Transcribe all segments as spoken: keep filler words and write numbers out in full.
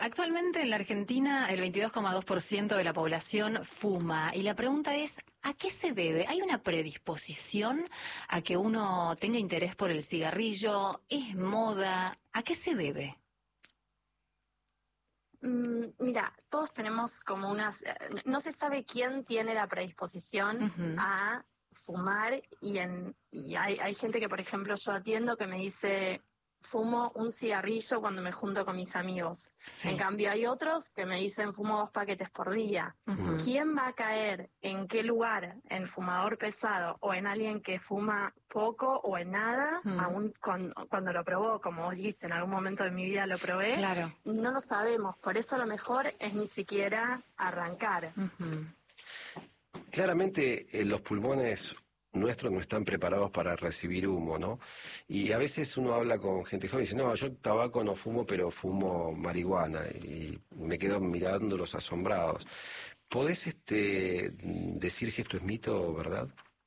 Actualmente en la Argentina el veintidós coma dos por ciento de la población fuma y la pregunta es, ¿a qué se debe? ¿Hay una predisposición a que uno tenga interés por el cigarrillo? ¿Es moda? ¿A qué se debe? Mm, mira, todos tenemos como unas... eh, No se sabe quién tiene la predisposición Ujú. a fumar y, en, y hay, hay gente que, por ejemplo, yo atiendo que me dice, fumo un cigarrillo cuando me junto con mis amigos. En Sí. cambio, hay otros que me dicen, fumo dos paquetes por día. Ujú. ¿Quién va a caer en qué lugar? ¿En fumador pesado o en alguien que fuma poco o en nada? Mm. Aún con- cuando lo probó, como vos dijiste, en algún momento de mi vida lo probé. Claro. No lo sabemos, por eso a lo mejor es ni siquiera arrancar. Ujú. Claramente eh, los pulmones nuestros no están preparados para recibir humo, ¿no? Y a veces uno habla con gente joven y dice, no, yo tabaco no fumo, pero fumo marihuana, y me quedo mirándolos asombrados. ¿Podés este, decir si esto es mito o verdad?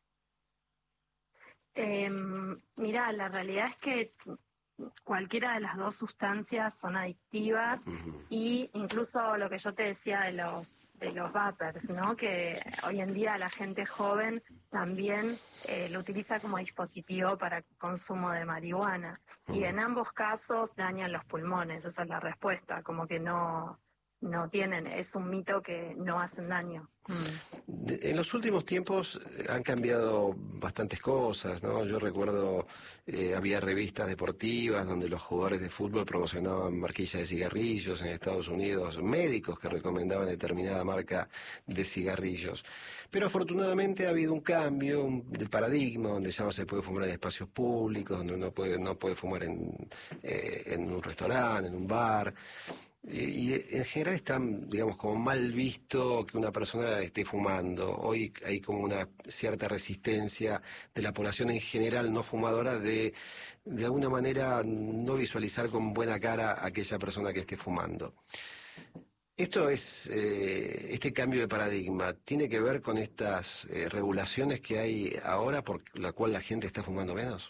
Eh, mira, la realidad es que cualquiera de las dos sustancias son adictivas Ujú. y incluso lo que yo te decía de los de los vapers, ¿no? Que hoy en día la gente joven también eh, lo utiliza como dispositivo para consumo de marihuana y Ujú. en ambos casos dañan los pulmones, esa es la respuesta, como que no no tienen, es un mito que no hacen daño. Mm. De- En los últimos tiempos eh, han cambiado bastantes cosas, ¿no? Yo recuerdo, eh, había revistas deportivas donde los jugadores de fútbol promocionaban marquillas de cigarrillos en Estados Unidos, médicos que recomendaban determinada marca de cigarrillos. Pero afortunadamente ha habido un cambio un- del paradigma, donde ya no se puede fumar en espacios públicos, donde uno puede, no puede fumar en, eh, en un restaurante, en un bar. Y, y en general está, digamos, como mal visto que una persona esté fumando. Hoy hay como una cierta resistencia de la población en general no fumadora de, de alguna manera, no visualizar con buena cara a aquella persona que esté fumando. Esto es, eh, este cambio de paradigma, ¿tiene que ver con estas eh, regulaciones que hay ahora por la cual la gente está fumando menos?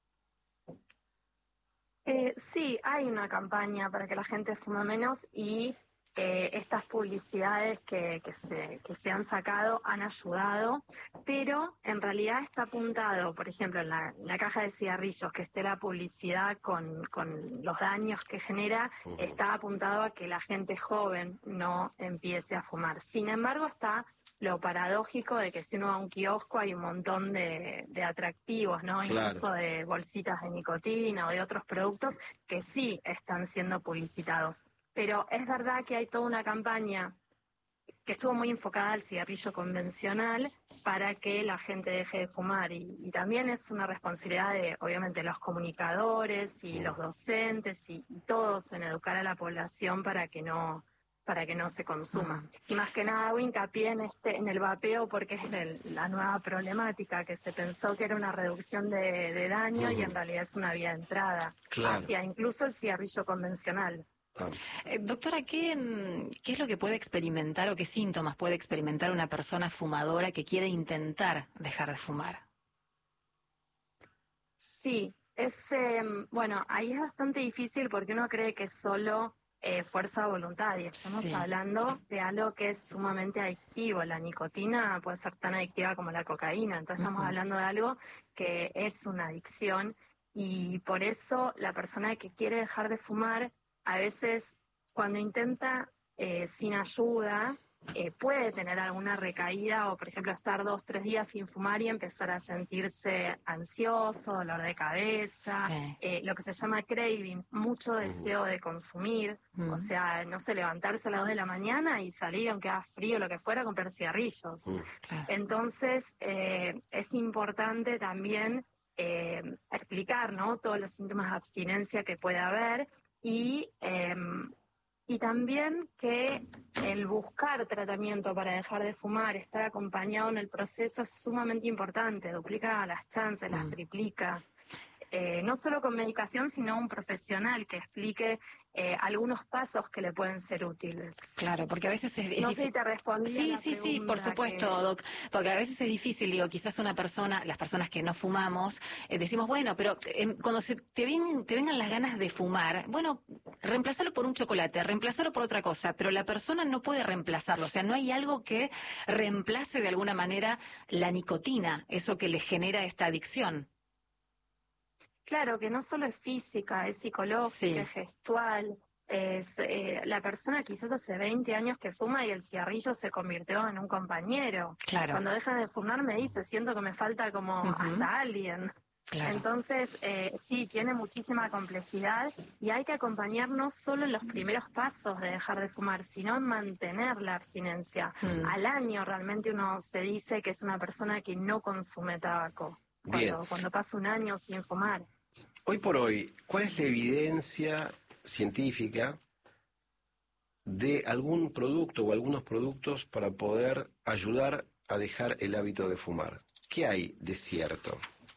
Eh, sí, hay una campaña para que la gente fume menos y eh, estas publicidades que, que se, que se han sacado han ayudado, pero en realidad está apuntado, por ejemplo, en la, en la caja de cigarrillos, que esté la publicidad con, con los daños que genera, Ujú. está apuntado a que la gente joven no empiece a fumar. Sin embargo, está lo paradójico de que si uno va a un kiosco hay un montón de, de atractivos, ¿no? Claro. Incluso de bolsitas de nicotina o de otros productos que sí están siendo publicitados. Pero es verdad que hay toda una campaña que estuvo muy enfocada al cigarrillo convencional para que la gente deje de fumar y, y también es una responsabilidad de, obviamente, los comunicadores y los docentes y, y todos en educar a la población para que no para que no se consuma. Mm. Y más que nada hago hincapié en este en el vapeo porque es el- la nueva problemática que se pensó que era una reducción de, de daño y Ujú. en realidad es una vía de entrada Claro. hacia incluso el cigarrillo convencional. Ah. Eh, doctora, ¿qué, mm, ¿qué es lo que puede experimentar o qué síntomas puede experimentar una persona fumadora que quiere intentar dejar de fumar? Sí, es, eh, bueno, ahí es bastante difícil porque uno cree que es solo eh, fuerza voluntaria. Estamos Sí. hablando de algo que es sumamente adictivo. La nicotina puede ser tan adictiva como la cocaína. Entonces estamos Ujú. hablando de algo que es una adicción y por eso la persona que quiere dejar de fumar, a veces cuando intenta eh, sin ayuda, eh, puede tener alguna recaída o, por ejemplo, estar dos, tres días sin fumar y empezar a sentirse ansioso, dolor de cabeza, Sí. eh, lo que se llama craving, mucho Ujú. deseo de consumir, o Mm. sea, no sé, levantarse a las dos de la mañana y salir, aunque haga frío o lo que fuera, a comprar cigarrillos. Mm. Claro. Entonces, eh, es importante también eh, explicar, ¿no?, todos los síntomas de abstinencia que puede haber y... em, y también que el buscar tratamiento para dejar de fumar, estar acompañado en el proceso es sumamente importante, duplica las chances, las Mm. triplica. Eh, no solo con medicación, sino un profesional que explique eh, algunos pasos que le pueden ser útiles. Claro, porque a veces es, es No sé difícil. si te respondí a Sí, la sí, sí, por pregunta supuesto, que- Doc, porque a veces es difícil, digo, quizás una persona, las personas que no fumamos, eh, decimos, bueno, pero eh, cuando se te, ven- te vengan las ganas de fumar, bueno, reemplazarlo por un chocolate, reemplazarlo por otra cosa, pero la persona no puede reemplazarlo, o sea, no hay algo que reemplace de alguna manera la nicotina, eso que le genera esta adicción. Claro, que no solo es física, es psicológica, Sí, es gestual. Es, eh, la persona quizás hace veinte años que fuma y el cigarrillo se convirtió en un compañero. claro. Cuando deja de fumar me dice, siento que me falta como Ujú, hasta alguien. claro. Entonces, eh, sí, tiene muchísima complejidad y hay que acompañar no solo en los primeros pasos de dejar de fumar, sino en mantener la abstinencia. Mm. Al año realmente uno se dice que es una persona que no consume tabaco, Bien. cuando, cuando pasa un año sin fumar. Hoy por hoy, ¿cuál es la evidencia científica de algún producto o algunos productos para poder ayudar a dejar el hábito de fumar? ¿Qué hay de cierto?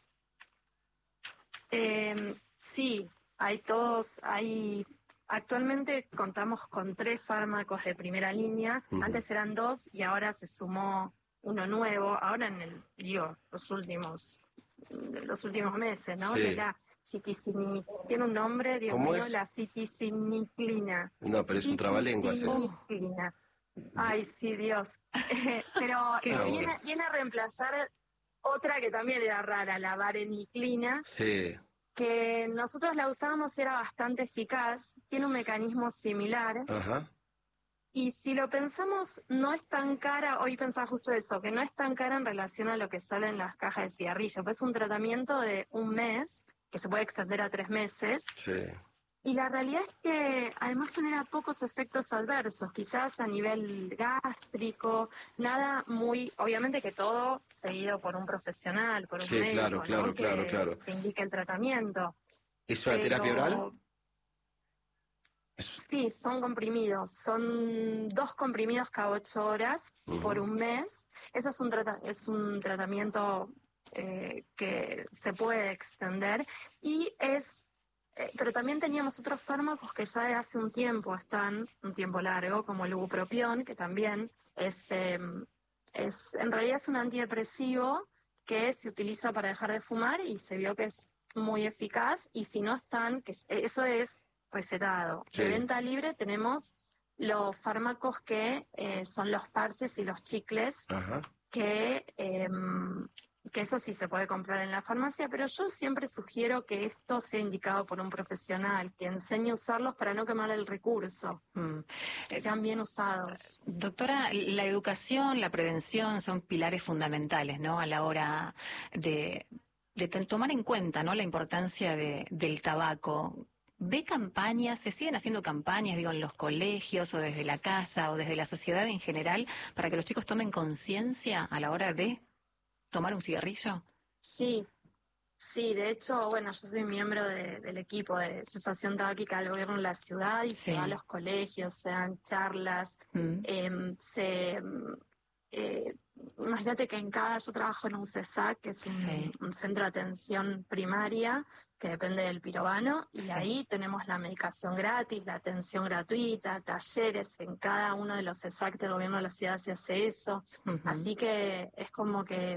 Eh, sí, hay todos, hay, actualmente contamos con tres fármacos de primera línea, Ujú. antes eran dos y ahora se sumó uno nuevo, ahora en el, digo, los últimos, los últimos meses, ¿no? Sí. Que era citicini, tiene un nombre, Dios ¿Cómo mío, es? la citiciniclina. No, pero es un trabalenguas, ¿eh? Citiciniclina. Ay, sí, Dios. Eh, pero Qué eh, Ah, viene, bueno. viene a reemplazar otra que también era rara, la vareniclina, Sí. que nosotros la usábamos y era bastante eficaz, tiene un mecanismo similar, Ajá. y si lo pensamos, no es tan cara, hoy pensaba justo eso, que no es tan cara en relación a lo que sale en las cajas de cigarrillo, pues es un tratamiento de un mes, que se puede extender a tres meses, Sí. y la realidad es que además genera pocos efectos adversos, quizás a nivel gástrico, nada muy, obviamente que todo seguido por un profesional, por un Sí, claro, médico, ¿no? claro, claro, Que claro. te indique el tratamiento. ¿Es una terapia oral? Pero Es- sí, son comprimidos, son dos comprimidos cada ocho horas por Ujú. un mes. Eso es un, trata- es un tratamiento eh, que se puede extender y es, eh, pero también teníamos otros fármacos que ya de hace un tiempo están, un tiempo largo, como el bupropión, que también es, eh, es, en realidad es un antidepresivo que se utiliza para dejar de fumar y se vio que es muy eficaz y si no están, que es- eso es recetado. De Sí. venta libre tenemos los fármacos que eh, son los parches y los chicles, Ajá. que, eh, que eso sí se puede comprar en la farmacia, pero yo siempre sugiero que esto sea indicado por un profesional, que enseñe a usarlos para no quemar el recurso, Mm. que Eh, sean bien usados. Doctora, la educación, la prevención son pilares fundamentales, ¿no? A la hora de, de t- tomar en cuenta, ¿no? La importancia de- del tabaco. ¿Ve campañas, se siguen haciendo campañas, digo, en los colegios o desde la casa o desde la sociedad en general para que los chicos tomen conciencia a la hora de tomar un cigarrillo? Sí, sí, de hecho, bueno, yo soy miembro de- del equipo de cesación tabáquica del gobierno de la ciudad y se va a Sí. los colegios, se dan charlas, Mm, em, se, em, eh, imagínate que en cada, yo trabajo en un CESAC, que es un, sí, un centro de atención primaria, que depende del pirobano, y sí. ahí tenemos la medicación gratis, la atención gratuita, talleres, en cada uno de los CESAC del gobierno de la ciudad se hace eso, Ujú. así que es como que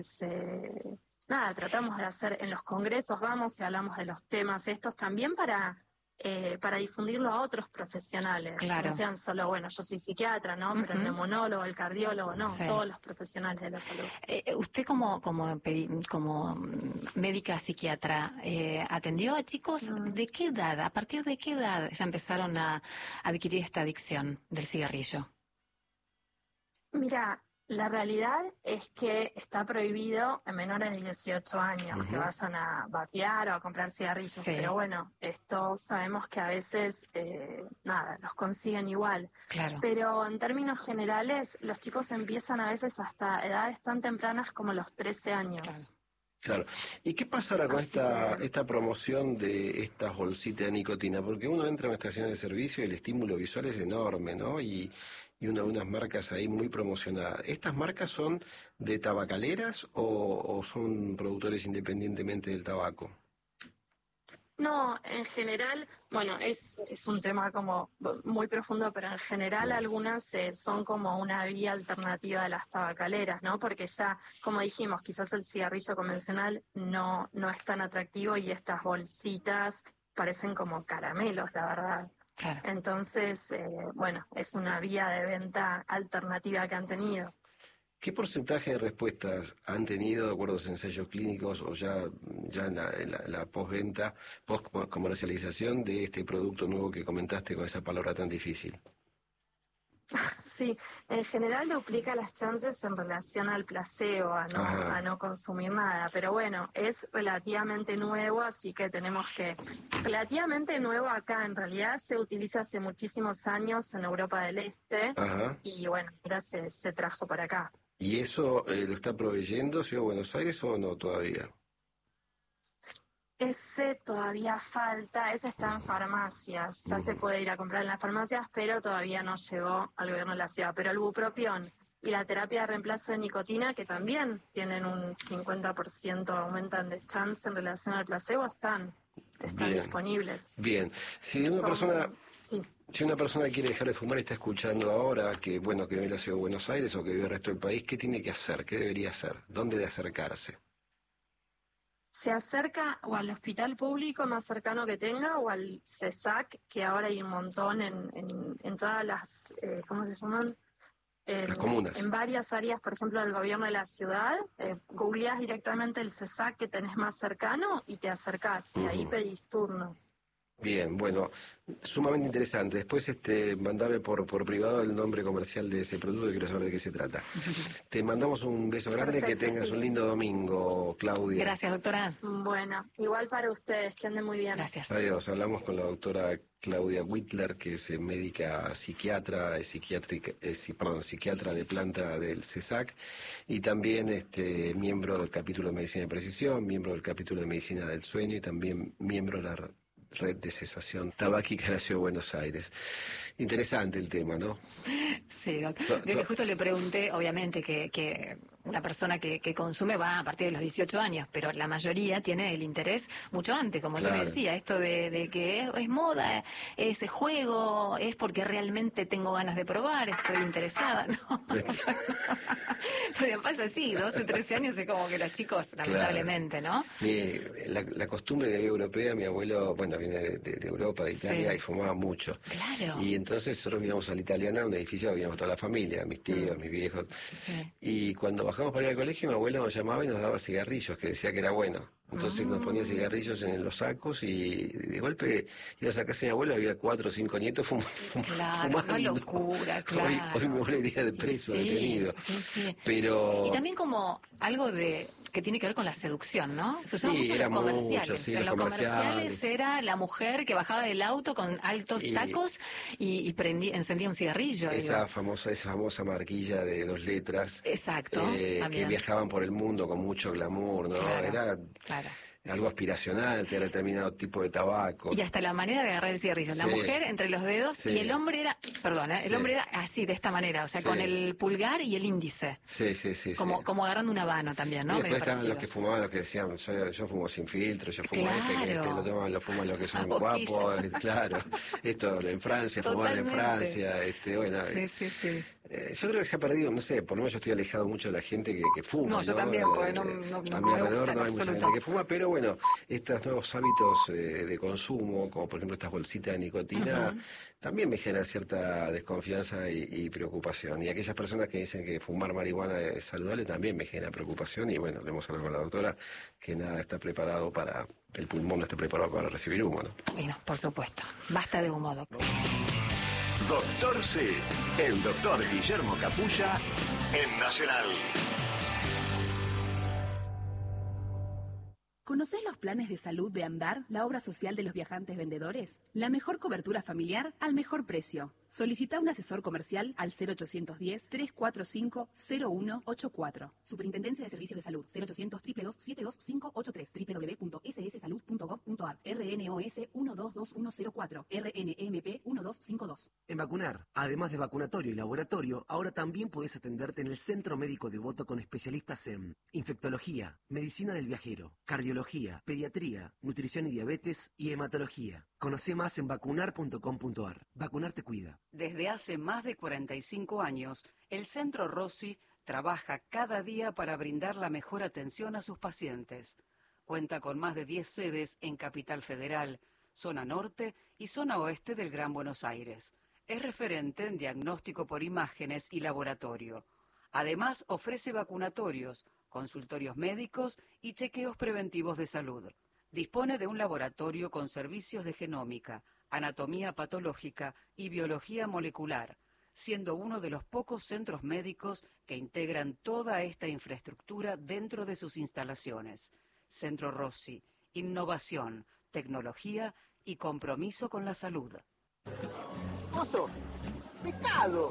se nada, tratamos de hacer en los congresos, vamos y hablamos de los temas estos también para, eh, para difundirlo a otros profesionales, que Claro. no sean solo, bueno, yo soy psiquiatra, ¿no? Pero el Ujú. neumonólogo, el cardiólogo, no, Sí. todos los profesionales de la salud. Eh, usted como, como, pedi- como mm, médica psiquiatra, eh, ¿atendió a chicos Mm. de qué edad, a partir de qué edad ya empezaron a adquirir esta adicción del cigarrillo? Mira, la realidad es que está prohibido en menores de dieciocho años que Ujú. vayan a vapear o a comprar cigarrillos, Sí. pero bueno, esto sabemos que a veces, eh, nada, los consiguen igual. Claro. Pero en términos generales, los chicos empiezan a veces hasta edades tan tempranas como los trece años. Claro. Claro. ¿Y qué pasará con Así esta, que, esta promoción de estas bolsitas de nicotina? Porque uno entra en una estación de servicio y el estímulo visual es enorme, ¿no? Y, y una, unas marcas ahí muy promocionadas. ¿Estas marcas son de tabacaleras o, o son productores independientemente del tabaco? No, en general, bueno, es, es un tema como muy profundo, pero en general algunas eh, son como una vía alternativa de las tabacaleras, ¿no? Porque ya, como dijimos, quizás el cigarrillo convencional no, no es tan atractivo y estas bolsitas parecen como caramelos, la verdad. Claro. Entonces, eh, bueno, es una vía de venta alternativa que han tenido. ¿Qué porcentaje de respuestas han tenido de acuerdo a los ensayos clínicos o ya, ya en la, en la, en la postventa, post-comercialización de este producto nuevo que comentaste con esa palabra tan difícil? Sí, en general duplica las chances en relación al placebo, a no, Ajá. a no consumir nada. Pero bueno, es relativamente nuevo, así que tenemos que... Relativamente nuevo acá, en realidad se utiliza hace muchísimos años en Europa del Este Ajá. y bueno, ahora se, se trajo para acá. ¿Y eso eh, lo está proveyendo Ciudad de Buenos Aires o no todavía? Ese todavía falta, ese está en farmacias, ya se Ujú. puede ir a comprar en las farmacias, pero todavía no llegó al gobierno de la ciudad. Pero el bupropión y la terapia de reemplazo de nicotina, que también tienen un cincuenta por ciento aumentan de chance en relación al placebo, están, están Bien, disponibles. bien. Si una persona, Son, sí. si una persona quiere dejar de fumar y está escuchando ahora que, bueno, que vive en la Ciudad de Buenos Aires o que vive en el resto del país, ¿qué tiene que hacer? ¿Qué debería hacer? ¿Dónde de acercarse? Se acerca o al hospital público más cercano que tenga o al CESAC, que ahora hay un montón en, en, en todas las, eh, ¿cómo se llaman? En, Las comunas. en varias áreas, por ejemplo, del gobierno de la ciudad. Eh, googleás directamente el CESAC que tenés más cercano y te acercás y ahí Ujú. pedís turno. Bien, bueno, sumamente interesante. Después este, mandame por, por privado el nombre comercial de ese producto y quiero saber de qué se trata. Te mandamos un beso grande, que Perfecto, tengas sí. un lindo domingo, Claudia. Gracias, doctora. Bueno, igual para ustedes, que anden muy bien. Gracias. Adiós, hablamos con la doctora Claudia Whitler, que es eh, médica psiquiatra, es psiquiátrica, es, sí, perdón, psiquiatra de planta del CESAC y también este, miembro del capítulo de Medicina de Precisión, miembro del capítulo de Medicina del Sueño y también miembro de la r- red de cesación tabáquica de la Ciudad de Buenos Aires. Interesante el tema, ¿no? Sí, doc. To- Veo que to- justo le pregunté, obviamente, que, que una persona que, que consume va a partir de los dieciocho años, pero la mayoría tiene el interés mucho antes, como yo le Claro. decía, esto de, de que es, es moda, es juego, es porque realmente tengo ganas de probar, estoy interesada, ¿no? Pero pasa así, doce, trece años es como que los chicos, Claro. lamentablemente, ¿no? Mi- la, la costumbre de la vida europea, mi abuelo, bueno, viene de, de- de Europa, de Italia, y Sí, fumaba mucho. claro. Y entonces nosotros vivíamos a la italiana, un edificio, vivíamos toda la familia, mis tíos, mis viejos. Sí. Y cuando bajamos para ir al colegio, mi abuelo nos llamaba y nos daba cigarrillos, que decía que era bueno. Entonces nos ponía Mm. cigarrillos en los sacos y de golpe ibas a casa de mi abuelo, había cuatro o cinco nietos fum- fum- Claro, una fumando. locura, Hoy, hoy me claro. volvería de Y preso, sí, detenido. sí, sí. Y Pero también como algo de que tiene que ver con la seducción, ¿no? Se usaba sí, mucho en era los mucho, comerciales. sí, En los los comerciales comerciales. era la mujer que bajaba del auto con altos Y tacos y, y prendía, encendía un cigarrillo, digo. esa famosa, esa famosa marquilla de dos letras Exacto, eh, que también. viajaban por el mundo con mucho glamour, ¿no? Claro, Era claro. algo aspiracional, te era determinado tipo de tabaco. Y hasta la manera de agarrar el cigarrillo. La Sí, mujer entre los dedos y el sí, hombre era, perdón, ¿eh? El sí, hombre era así, de esta manera, o sea, con sí, el pulgar y el índice. sí, sí, sí, sí. Como, como agarrando un habano también, Y ¿no? después Medio estaban los parecido. que fumaban, los que decían, yo, yo fumo sin filtro, yo fumo este, que este lo Claro. toman, lo fuman los que A son boquilla. guapos, claro. Esto en Francia, fumaban en Totalmente. Francia, este, bueno. Sí, sí, sí. Eh, yo creo que se ha perdido, no sé, por lo menos yo estoy alejado mucho de la gente que, que fuma, No, yo ¿no? también, pues no, Eh, no, a no mi me gusta alrededor en no hay mucha absoluto. gente que fuma, pero bueno, estos nuevos hábitos eh, de consumo, como por ejemplo estas bolsitas de nicotina, Ujú. también me genera cierta desconfianza y, y preocupación. Y aquellas personas que dicen que fumar marihuana es saludable también me genera preocupación. Y bueno, le hemos hablado con la doctora que nada está preparado para, el pulmón no está preparado para recibir humo, ¿no? Bueno, por supuesto. Basta de humo, doc. Doctor C, el doctor Guillermo Capulla en Nacional. ¿Conocés los planes de salud de Andar, la obra social de los viajantes vendedores? La mejor cobertura familiar al mejor precio. Solicita un asesor comercial al cero ochocientos diez, trescientos cuarenta y cinco, cero uno ochenta y cuatro. Superintendencia de Servicios de Salud cero ochocientos, dos dos dos, siete dos cinco ocho tres, doble u doble u doble u punto s s salud punto gov punto a r, R N O S uno dos dos uno cero cuatro, R N M P uno dos cinco dos. En Vacunar, además de vacunatorio y laboratorio, ahora también puedes atenderte en el Centro Médico Devoto con especialistas en infectología, medicina del viajero, cardiología, cardiología, pediatría, nutrición y diabetes y hematología. Conoce más en vacunar punto com punto ar. Vacunar te cuida. Desde hace más de cuarenta y cinco años, el Centro Rossi trabaja cada día para brindar la mejor atención a sus pacientes. Cuenta con más de diez sedes en Capital Federal, zona norte y zona oeste del Gran Buenos Aires. Es referente en diagnóstico por imágenes y laboratorio. Además, ofrece vacunatorios, consultorios médicos y chequeos preventivos de salud. Dispone de un laboratorio con servicios de genómica, anatomía patológica y biología molecular, siendo uno de los pocos centros médicos que integran toda esta infraestructura dentro de sus instalaciones. Centro Rossi, innovación, tecnología y compromiso con la salud. ¡Oso! ¡Pescado!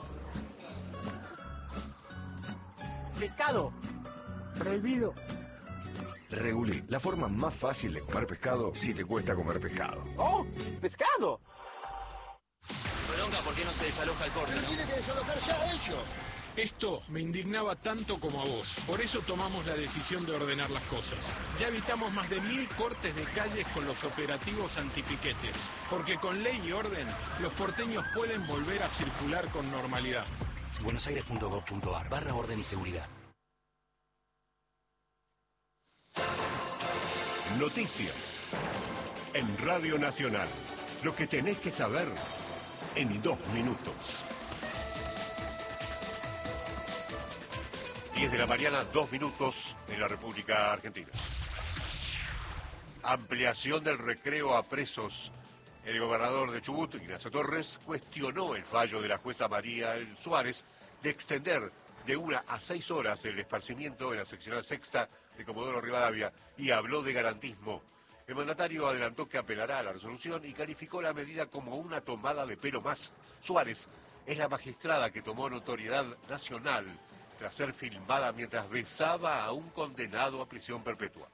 ¡Pescado! ¡Prohibido! Regulí, la forma más fácil de comer pescado si te cuesta comer pescado. ¡Oh! ¡Pescado! Bronca, ¿por qué no se desaloja el corte? Pero tiene que desalojar ya ellos. Esto me indignaba tanto como a vos. Por eso tomamos la decisión de ordenar las cosas. Ya evitamos más de mil cortes de calles con los operativos antipiquetes. Porque con ley y orden, los porteños pueden volver a circular con normalidad. buenosaires punto gov punto ar barra orden y seguridad. Noticias. En Radio Nacional. Lo que tenés que saber en dos minutos. diez de la mañana, dos minutos en la República Argentina. Ampliación del recreo a presos. El gobernador de Chubut, Ignacio Torres, cuestionó el fallo de la jueza María Suárez de extender de una a seis horas el esparcimiento en la seccional sexta de Comodoro Rivadavia y habló de garantismo. El mandatario adelantó que apelará a la resolución y calificó la medida como una tomada de pelo más. Suárez es la magistrada que tomó notoriedad nacional tras ser filmada mientras besaba a un condenado a prisión perpetua.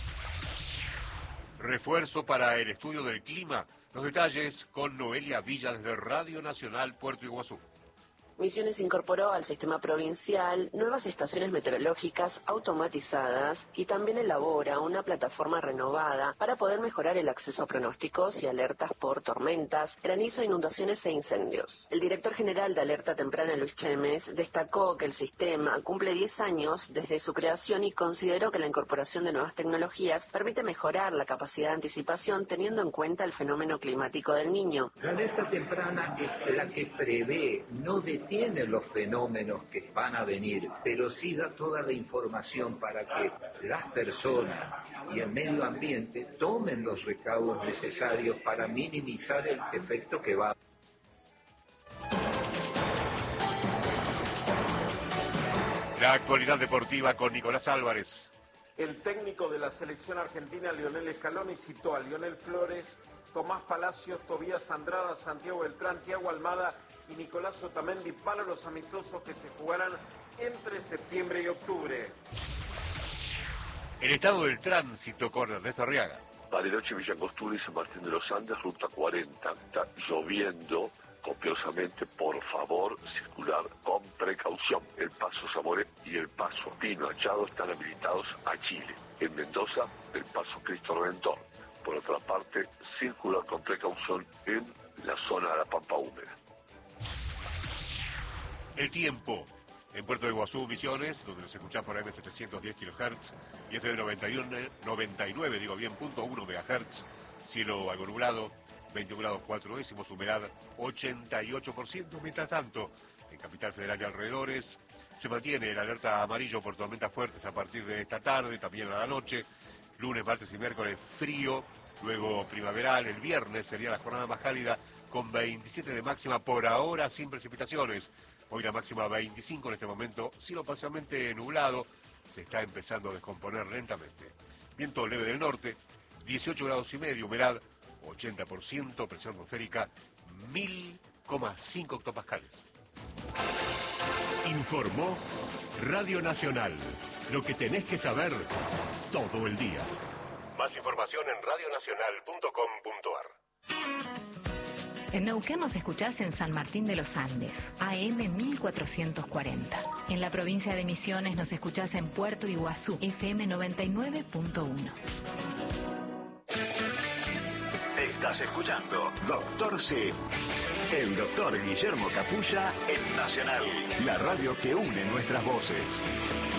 Refuerzo para el estudio del clima. Los detalles con Noelia Villa desde Radio Nacional Puerto Iguazú. Misiones incorporó al sistema provincial nuevas estaciones meteorológicas automatizadas y también elabora una plataforma renovada para poder mejorar el acceso a pronósticos y alertas por tormentas, granizo, inundaciones e incendios. El director general de Alerta Temprana, Luis Chemes, destacó que el sistema cumple diez años desde su creación y consideró que la incorporación de nuevas tecnologías permite mejorar la capacidad de anticipación teniendo en cuenta el fenómeno climático del Niño. La alerta temprana es la que prevé, no detiene los fenómenos que van a venir, pero sí da toda la información para que las personas y el medio ambiente tomen los recaudos necesarios para minimizar el efecto que va a... La actualidad deportiva con Nicolás Álvarez. El técnico de la selección argentina, Lionel Scaloni, citó a Lionel Flores, Tomás Palacios, Tobías Andrada, Santiago Beltrán, Thiago Almada y Nicolás Otamendi para los amistosos que se jugarán entre septiembre y octubre. El estado del tránsito con Ernesto Arriaga. Bariloche, Villa Angostura y San Martín de los Andes, ruta cuarenta. Está lloviendo copiosamente, por favor, circular con precaución. El paso Zamoré y el paso Pino Achado están habilitados a Chile. En Mendoza, el paso Cristo Redentor. Por otra parte, circular con precaución en la zona de la Pampa Húmeda. El tiempo. En Puerto de Iguazú, Misiones, donde nos escuchás por A M setecientos diez kilohertz y F M noventa y uno, noventa y nueve, digo bien, punto uno megahertz. Cielo algo nublado, veintiún grados cuatro décimos, humedad ochenta y ocho por ciento. Mientras tanto, en Capital Federal y alrededores, se mantiene el alerta amarillo por tormentas fuertes a partir de esta tarde, también a la noche. Lunes, martes y miércoles frío, luego primaveral. El viernes sería la jornada más cálida con veintisiete de máxima por ahora sin precipitaciones. Hoy la máxima veinticinco, en este momento cielo parcialmente nublado, se está empezando a descomponer lentamente. Viento leve del norte, dieciocho grados y medio, humedad ochenta por ciento, presión atmosférica mil coma cinco hectopascales. Informó Radio Nacional. Lo que tenés que saber todo el día. Más información en radio nacional punto com punto ar. En Neuquén nos escuchás en San Martín de los Andes, A M mil cuatrocientos cuarenta. En la provincia de Misiones nos escuchás en Puerto Iguazú, F M noventa y nueve punto uno. Estás escuchando Doctor C. El doctor Guillermo Capulla en Nacional, la radio que une nuestras voces.